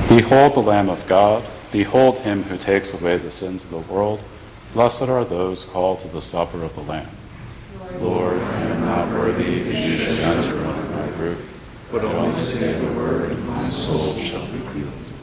Behold the Lamb of God. Behold him who takes away the sins of the world. Blessed are those called to the supper of the Lamb. Lord, I am not worthy that you should enter under my roof, but only say the word, and my soul shall be healed.